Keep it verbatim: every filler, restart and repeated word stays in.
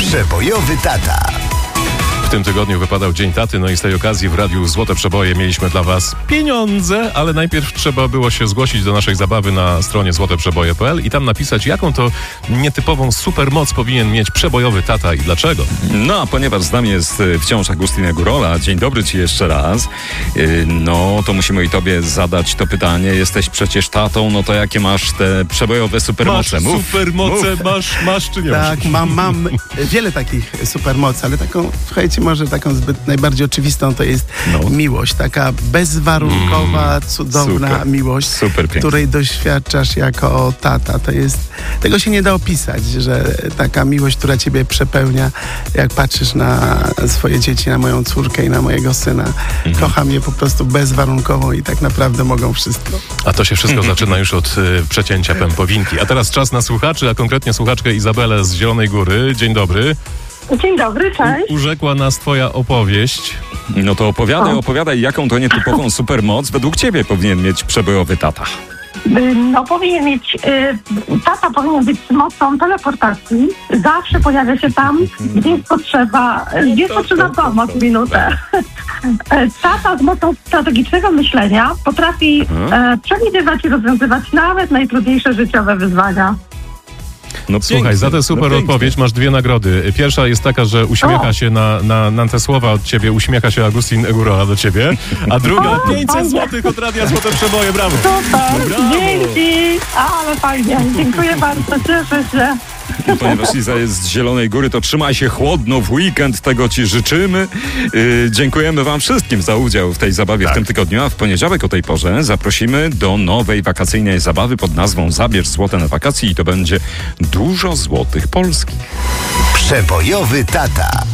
Przebojowy tata. W tym tygodniu wypadał Dzień Taty, no i z tej okazji w Radiu Złote Przeboje mieliśmy dla Was pieniądze, ale najpierw trzeba było się zgłosić do naszej zabawy na stronie złote przeboje kropka p l i tam napisać, jaką to nietypową supermoc powinien mieć przebojowy tata i dlaczego. No, a ponieważ z nami jest wciąż Agustin Górola, dzień dobry Ci jeszcze raz, no to musimy i Tobie zadać to pytanie. Jesteś przecież tatą, no to jakie masz te przebojowe supermoce? Masz Mów, supermoce, mów. masz, masz czy nie Tak, masz? mam, mam wiele takich supermocy, ale taką, słuchajcie, może taką zbyt najbardziej oczywistą to jest No. miłość. Taka bezwarunkowa, Mm, cudowna super, miłość, super pięknie. której doświadczasz jako tata. To jest, tego się nie da opisać, że taka miłość, która ciebie przepełnia, jak patrzysz na swoje dzieci, na moją córkę i na mojego syna. Mhm. Kocham je po prostu bezwarunkowo i tak naprawdę mogą wszystko. A to się wszystko zaczyna już od y, przecięcia pępowinki. A teraz czas na słuchaczy, a konkretnie słuchaczkę Izabelę z Zielonej Góry. Dzień dobry. Dzień dobry, cześć. Urzekła nas twoja opowieść. No to opowiadaj, opowiadaj, jaką to nietypową supermoc według Ciebie powinien mieć przebojowy tata. Y, No powinien mieć, y, tata powinien być z mocą teleportacji. Zawsze pojawia się tam, gdzie jest potrzeba, gdzie jest potrzebna pomoc w minutę. Tata z mocą strategicznego myślenia potrafi e, przewidywać i rozwiązywać nawet najtrudniejsze życiowe wyzwania. No Słuchaj, pięknie, za tę super no pięknie. odpowiedź masz dwie nagrody. Pierwsza jest taka, że uśmiecha O. się na, na, na te słowa od ciebie, uśmiecha się Agustin Górola do ciebie, a druga O, pięćset fajnie. złotych od Radia Złote Przeboje, brawo! Super, Brawo. dzięki, ale fajnie, dziękuję bardzo, cieszę się. Ponieważ Iza jest z Zielonej Góry, to trzymaj się chłodno w weekend, tego Ci życzymy. Yy, dziękujemy Wam wszystkim za udział w tej zabawie Tak. w tym tygodniu, a w poniedziałek o tej porze zaprosimy do nowej wakacyjnej zabawy pod nazwą Zabierz złote na wakacje i to będzie dużo złotych polskich. Przebojowy tata.